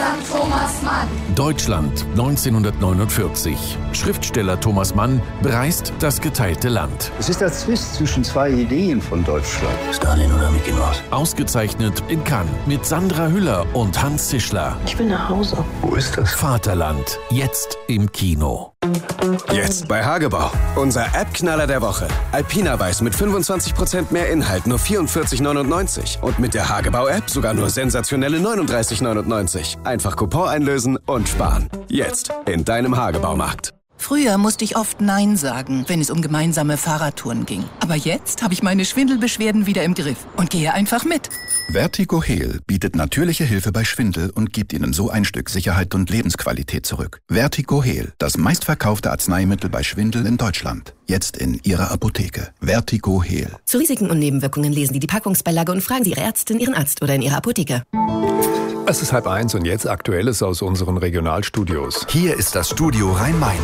St. Thomas Mann. Deutschland 1949. Schriftsteller Thomas Mann bereist das geteilte Land. Es ist der Zwist zwischen zwei Ideen von Deutschland. Stalin oder Mickey Mouse? Ausgezeichnet in Cannes mit Sandra Hüller und Hans Zischler. Ich will nach Hause. Wo ist das? Vaterland. Jetzt im Kino. Jetzt bei Hagebau. Unser App-Knaller der Woche. Alpina Weiß mit 25% mehr Inhalt, nur 44,99. Und mit der Hagebau-App sogar nur sensationelle 39,99. Einfach Coupon einlösen und sparen. Jetzt in deinem Hagebaumarkt. Früher musste ich oft Nein sagen, wenn es um gemeinsame Fahrradtouren ging. Aber jetzt habe ich meine Schwindelbeschwerden wieder im Griff und gehe einfach mit. Vertigo Heal bietet natürliche Hilfe bei Schwindel und gibt Ihnen so ein Stück Sicherheit und Lebensqualität zurück. Vertigo Heal, das meistverkaufte Arzneimittel bei Schwindel in Deutschland. Jetzt in Ihrer Apotheke. Vertigo Heal. Zu Risiken und Nebenwirkungen lesen Sie die Packungsbeilage und fragen Sie Ihre Ärztin, Ihren Arzt oder in Ihrer Apotheke. Es ist 12:30 und jetzt Aktuelles aus unseren Regionalstudios. Hier ist das Studio Rhein-Main.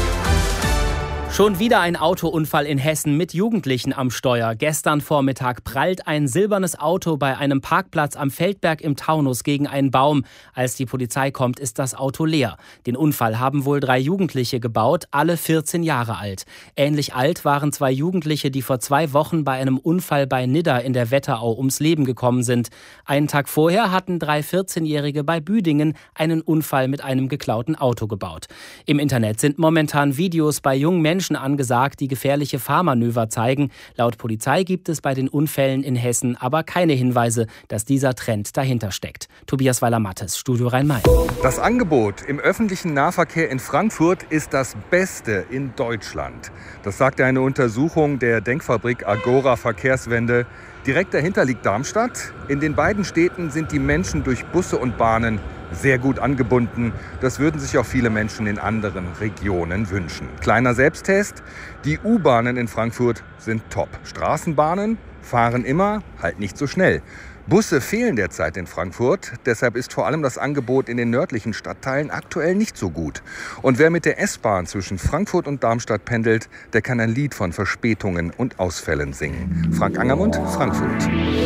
Schon wieder ein Autounfall in Hessen mit Jugendlichen am Steuer. Gestern Vormittag prallt ein silbernes Auto bei einem Parkplatz am Feldberg im Taunus gegen einen Baum. Als die Polizei kommt, ist das Auto leer. Den Unfall haben wohl 3 Jugendliche gebaut, alle 14 Jahre alt. Ähnlich alt waren 2 Jugendliche, die vor 2 Wochen bei einem Unfall bei Nidda in der Wetterau ums Leben gekommen sind. Einen Tag vorher hatten 3 14-Jährige bei Büdingen einen Unfall mit einem geklauten Auto gebaut. Im Internet sind momentan Videos bei jungen Menschen angesagt, die gefährliche Fahrmanöver zeigen. Laut Polizei gibt es bei den Unfällen in Hessen aber keine Hinweise, dass dieser Trend dahinter steckt. Tobias Weiler-Mattes, Studio Rhein-Main. Das Angebot im öffentlichen Nahverkehr in Frankfurt ist das Beste in Deutschland. Das sagte eine Untersuchung der Denkfabrik Agora Verkehrswende. Direkt dahinter liegt Darmstadt. In den beiden Städten sind die Menschen durch Busse und Bahnen sehr gut angebunden. Das würden sich auch viele Menschen in anderen Regionen wünschen. Kleiner Selbsttest: Die U-Bahnen in Frankfurt sind top. Straßenbahnen fahren immer, halt nicht so schnell. Busse fehlen derzeit in Frankfurt, deshalb ist vor allem das Angebot in den nördlichen Stadtteilen aktuell nicht so gut. Und wer mit der S-Bahn zwischen Frankfurt und Darmstadt pendelt, der kann ein Lied von Verspätungen und Ausfällen singen. Frank Angermund, Frankfurt.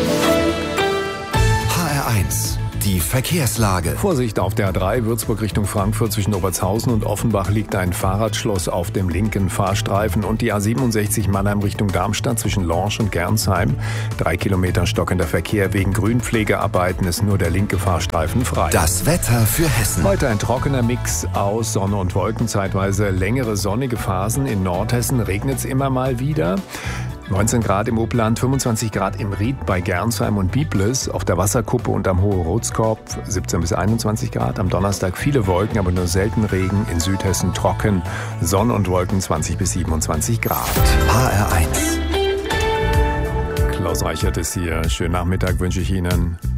HR1. Die Verkehrslage. Vorsicht auf der A3 Würzburg Richtung Frankfurt zwischen Obertshausen und Offenbach liegt ein Fahrradschloss auf dem linken Fahrstreifen und die A67 Mannheim Richtung Darmstadt zwischen Lorsch und Gernsheim. 3 Kilometer stockender Verkehr. Wegen Grünpflegearbeiten ist nur der linke Fahrstreifen frei. Das Wetter für Hessen. Heute ein trockener Mix aus Sonne und Wolken, zeitweise längere sonnige Phasen. In Nordhessen regnet es immer mal wieder. 19 Grad im Upland, 25 Grad im Ried bei Gernsheim und Biblis, auf der Wasserkuppe und am Hohe Rotskorb 17 bis 21 Grad. Am Donnerstag viele Wolken, aber nur selten Regen. In Südhessen trocken, Sonne und Wolken 20 bis 27 Grad. HR1. Klaus Reichert ist hier. Schönen Nachmittag wünsche ich Ihnen.